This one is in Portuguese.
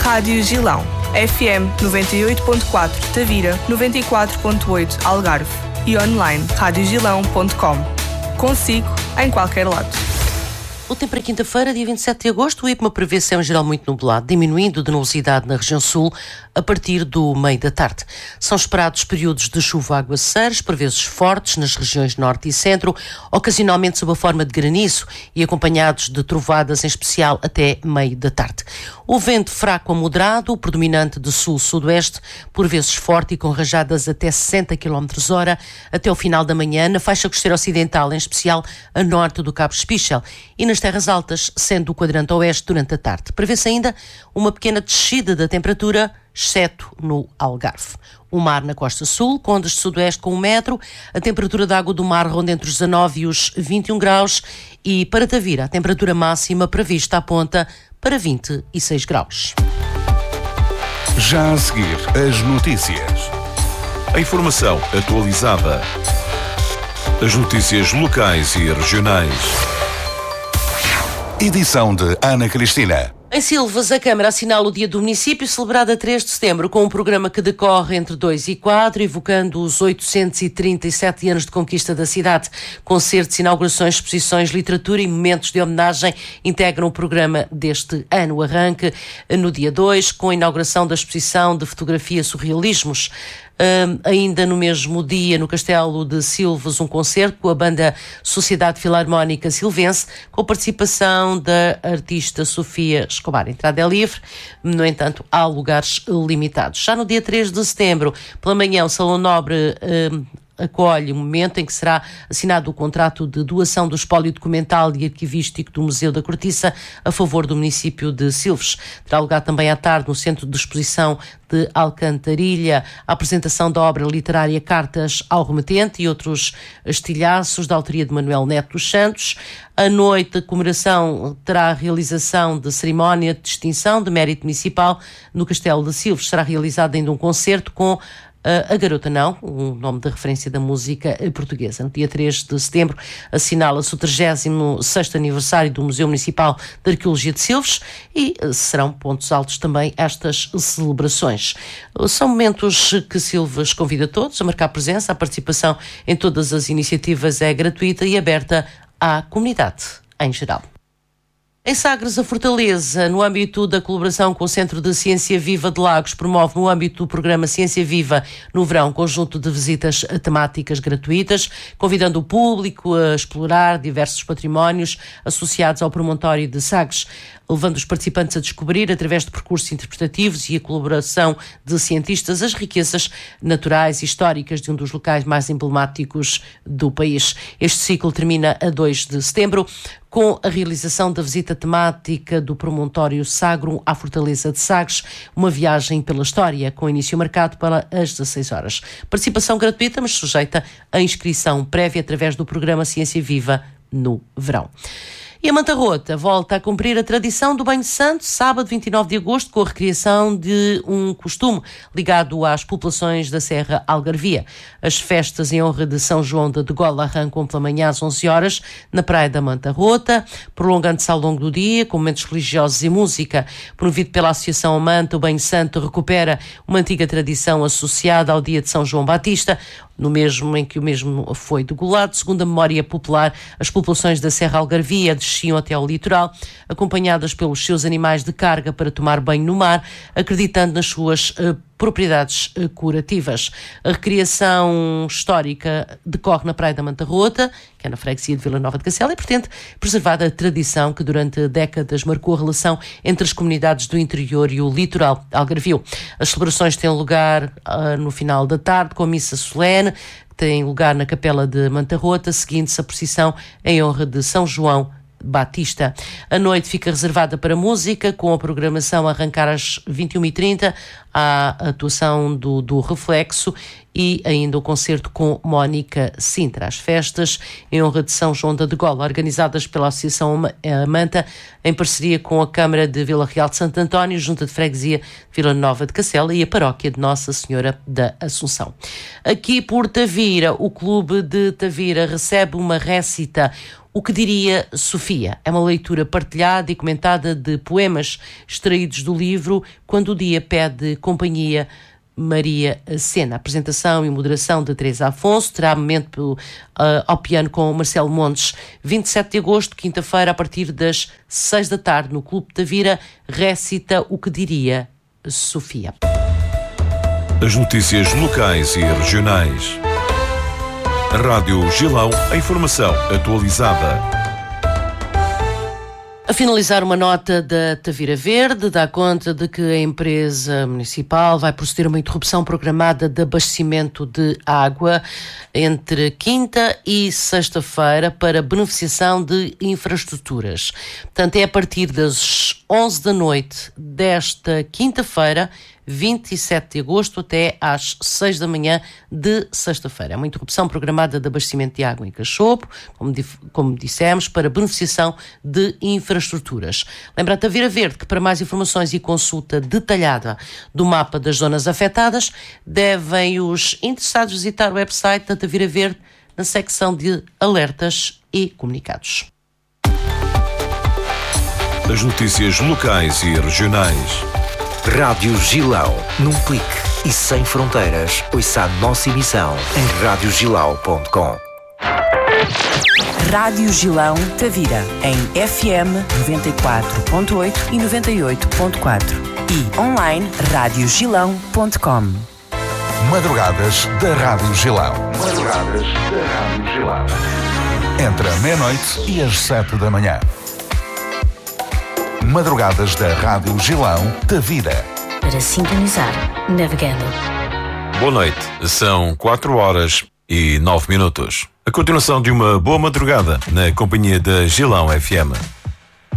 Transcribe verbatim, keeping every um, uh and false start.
Rádio Gilão, F M noventa e oito ponto quatro Tavira, noventa e quatro ponto oito Algarve e online rádio gilão ponto com. Consigo em qualquer lado. O tempo para quinta-feira, dia vinte e sete de agosto, o IPMA prevê céu em geral muito nublado, diminuindo de nubosidade na região sul a partir do meio da tarde. São esperados períodos de chuva a aguaceiros, por vezes fortes nas regiões norte e centro, ocasionalmente sob a forma de granizo e acompanhados de trovoadas, em especial até meio da tarde. O vento fraco a moderado, predominante de sul-sudoeste, por vezes forte e com rajadas até sessenta quilómetros hora, até o final da manhã, na faixa costeira ocidental, em especial a norte do Cabo Espichel, e nas terras altas, sendo o quadrante oeste durante a tarde. Prevê-se ainda uma pequena descida da temperatura, exceto no Algarve. O mar na costa sul, com ondas de sudoeste com um metro, a temperatura da água do mar ronda entre os dezanove e os vinte e um graus, e para Tavira a temperatura máxima prevista aponta para vinte e seis graus. Já a seguir, as notícias. A informação atualizada. As notícias locais e regionais. Edição de Ana Cristina. Em Silves, a Câmara assinala o Dia do Município, celebrado a três de setembro, com um programa que decorre entre dois e quatro, evocando os oitocentos e trinta e sete anos de conquista da cidade. Concertos, inaugurações, exposições, literatura e momentos de homenagem integram o programa deste ano. O arranque no dia dois, com a inauguração da exposição de fotografia Surrealismos. Um, ainda no mesmo dia, no Castelo de Silves, um concerto com a banda Sociedade Filarmónica Silvense, com a participação da artista Sofia Escobar. A entrada é livre, no entanto, há lugares limitados. Já no dia três de setembro, pela manhã, o Salão Nobre um, acolhe o momento em que será assinado o contrato de doação do espólio documental e arquivístico do Museu da Cortiça a favor do município de Silves. Terá lugar também à tarde no Centro de Exposição de Alcantarilha a apresentação da obra literária Cartas ao Remetente e outros estilhaços da autoria de Manuel Neto dos Santos. À noite, a comemoração terá a realização de cerimónia de distinção de mérito municipal no Castelo de Silves. Será realizado ainda um concerto com A Garota Não, um nome de referência da música portuguesa. No dia três de setembro assinala-se o trigésimo sexto aniversário do Museu Municipal de Arqueologia de Silves e serão pontos altos também estas celebrações. São momentos que Silves convida todos a marcar presença. A participação em todas as iniciativas é gratuita e aberta à comunidade em geral. Em Sagres, a Fortaleza, no âmbito da colaboração com o Centro de Ciência Viva de Lagos, promove no âmbito do programa Ciência Viva no verão um conjunto de visitas temáticas gratuitas, convidando o público a explorar diversos patrimónios associados ao promontório de Sagres, levando os participantes a descobrir, através de percursos interpretativos e a colaboração de cientistas, as riquezas naturais e históricas de um dos locais mais emblemáticos do país. Este ciclo termina a dois de setembro, com a realização da visita temática do promontório Sagrum à Fortaleza de Sagres, uma viagem pela história, com início marcado para as dezasseis horas. Participação gratuita, mas sujeita à inscrição prévia através do programa Ciência Viva no verão. E a Manta Rota volta a cumprir a tradição do Banho Santo, sábado vinte e nove de agosto, com a recriação de um costume ligado às populações da Serra Algarvia. As festas em honra de São João de Degola arrancam pela manhã às onze horas na Praia da Manta Rota, prolongando-se ao longo do dia com momentos religiosos e música. Promovido pela Associação Amanta, o Banho Santo recupera uma antiga tradição associada ao dia de São João Batista, no mesmo em que o mesmo foi degolado. Segundo a memória popular, as populações da Serra Algarvia desciam até ao litoral, acompanhadas pelos seus animais de carga para tomar banho no mar, acreditando nas suas uh, propriedades uh, curativas. A recriação histórica decorre na Praia da Manta Rota, que é na freguesia de Vila Nova de Cacela, e pretende preservar a tradição que durante décadas marcou a relação entre as comunidades do interior e o litoral algarvio. As celebrações têm lugar uh, no final da tarde, com a missa solene, que tem lugar na Capela de Manta Rota, seguindo-se a procissão em honra de São João Batista. A noite fica reservada para música, com a programação a arrancar às vinte e uma e trinta, a atuação do, do Reflexo e ainda o concerto com Mónica Sintra. As festas em honra de São João da Degola, organizadas pela Associação Amanta, em parceria com a Câmara de Vila Real de Santo António, Junta de Freguesia de Vila Nova de Cacela e a Paróquia de Nossa Senhora da Assunção. Aqui por Tavira, o Clube de Tavira recebe uma récita, O que diria Sofia? É uma leitura partilhada e comentada de poemas extraídos do livro Quando o Dia Pede Companhia, Maria Sena. Apresentação e moderação de Teresa Afonso. Terá momento uh, ao piano com Marcelo Montes, vinte e sete de agosto, quinta-feira, a partir das seis da tarde, no Clube Tavira. Recita O que diria Sofia. As notícias locais e regionais. Rádio Gilão, a informação atualizada. A finalizar, uma nota da Tavira Verde dá conta de que a empresa municipal vai proceder a uma interrupção programada de abastecimento de água entre quinta e sexta-feira para beneficiação de infraestruturas. Portanto, é a partir das onze da noite desta quinta-feira, vinte e sete de agosto, até às seis da manhã de sexta-feira. É uma interrupção programada de abastecimento de água em Cachopo, como, como dissemos, para beneficiação de infraestruturas. Lembra a Tavira Verde que, para mais informações e consulta detalhada do mapa das zonas afetadas, devem os interessados visitar o website da Tavira Verde na secção de alertas e comunicados. As notícias locais e regionais. Rádio Gilão, num clique e sem fronteiras. Ouça a nossa emissão em rádio gilão ponto com. Rádio Gilão Tavira, em F M noventa e quatro ponto oito e noventa e oito ponto quatro e online rádio gilão ponto com. Madrugadas da Rádio Gilão. Madrugadas da Rádio Gilão. Entre a meia-noite e as sete da manhã. Madrugadas da Rádio Gilão Tavira. Para sintonizar, navegando. Boa noite, são quatro horas e nove minutos. A continuação de uma boa madrugada na companhia da Gilão F M.